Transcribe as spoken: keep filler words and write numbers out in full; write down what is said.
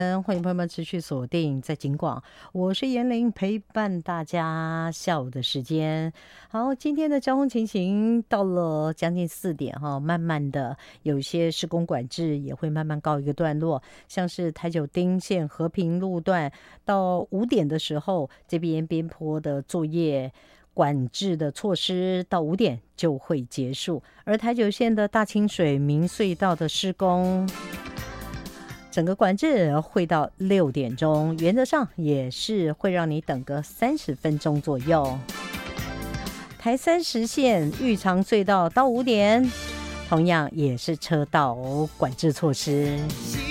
欢迎朋友们持续锁定在警广，我是严玲，陪伴大家下午的时间。好，今天的交通情形到了将近四点哈，慢慢的有一些施工管制也会慢慢告一个段落，像是台九丁线和平路段到五点的时候，这边边坡的作业管制的措施到五点就会结束，而台九线的大清水明隧道的施工，整个管制会到六点钟，原则上也是会让你等个三十分钟左右。台三十线玉长隧道到五点，同样也是车道管制措施。